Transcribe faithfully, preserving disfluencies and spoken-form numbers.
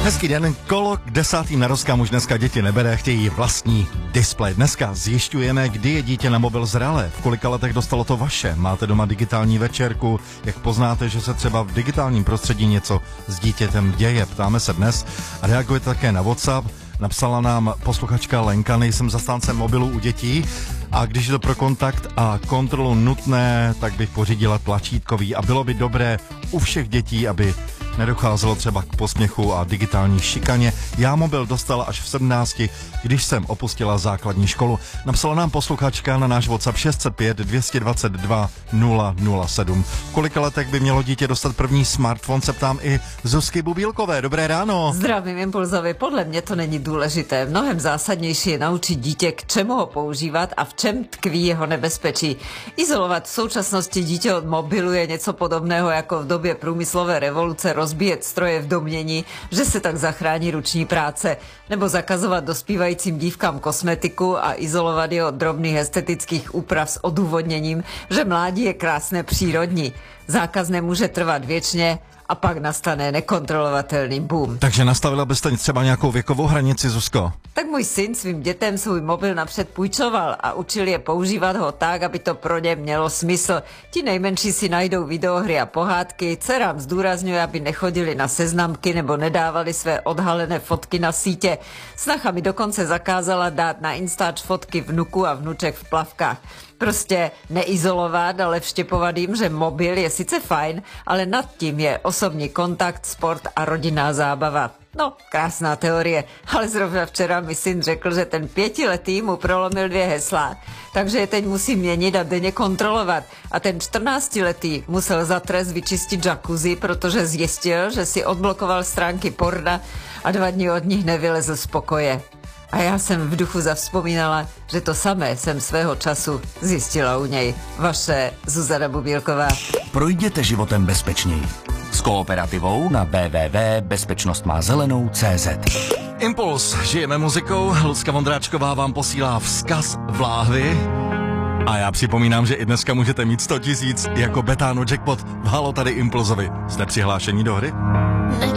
Hezký den, kolo k desátým narozkám už dneska děti nebere, chtějí vlastní displej. Dneska zjišťujeme, kdy je dítě na mobil zralé, v kolika letech dostalo to vaše. Máte doma digitální večerku, jak poznáte, že se třeba v digitálním prostředí něco s dítětem děje. Ptáme se dnes a reagujete také na WhatsApp. Napsala nám posluchačka Lenka, nejsem zastáncem mobilů u dětí a když je to pro kontakt a kontrolu nutné, tak bych pořídila tlačítkový a bylo by dobré u všech dětí, aby nedocházelo třeba k posměchu a digitální šikaně. Já mobil dostala až v sedmnácti, když jsem opustila základní školu. Napsala nám posluchačka na náš WhatsApp šest set pět dvě stě dvacet dva nula nula sedm. V kolika letech by mělo dítě dostat první smartphone, se ptám i Zuzky Bubílkové. Dobré ráno. Zdravím Impulzovi, podle mě to není důležité. Mnohem zásadnější je naučit dítě, k čemu ho používat a v čem tkví jeho nebezpečí. Izolovat v současnosti dítě od mobilu je něco podobného jako v době průmyslové revoluce rozbíjet stroje v domnění, že se tak zachrání ruční práce, nebo zakazovat dospívajícím dívkám kosmetiku a izolovat je od drobných estetických úprav s odůvodněním, že mládí je krásné přírodní. Zákaz nemůže trvat věčně a pak nastane nekontrolovatelný boom. Takže nastavila byste třeba nějakou věkovou hranici, Zuzko? Tak můj syn svým dětem svůj mobil napřed půjčoval a učil je používat ho tak, aby to pro ně mělo smysl. Ti nejmenší si najdou videohry a pohádky, dcerám zdůrazňuje, aby nechodili na seznamky nebo nedávali své odhalené fotky na sítě. Snacha mi dokonce zakázala dát na Instač fotky vnuku a vnuček v plavkách. Prostě neizolovat, ale vštěpovat jim, že mobil je sice fajn, ale nad tím je osobní kontakt, sport a rodinná zábava. No, krásná teorie, ale zrovna včera mi syn řekl, že ten pětiletý mu prolomil dvě hesla, takže je teď musí měnit a denně kontrolovat. A ten čtrnáctiletý musel za trest vyčistit jacuzzi, protože zjistil, že si odblokoval stránky porna a dva dny od nich nevylezl z pokoje. A já jsem v duchu zavzpomínala, že to samé jsem svého času zjistila u něj. Vaše Zuzana Bubílková. Projděte životem bezpečněji. S Kooperativou na w w w tečka bezpečnost má zelenou tečka cé zet. Impuls, žijeme muzikou, Lucka Vondráčková vám posílá vzkaz v láhvi. A já připomínám, že i dneska můžete mít sto tisíc jako Betano Jackpot v Halo tady Impulzovi. Jste přihlášení do hry?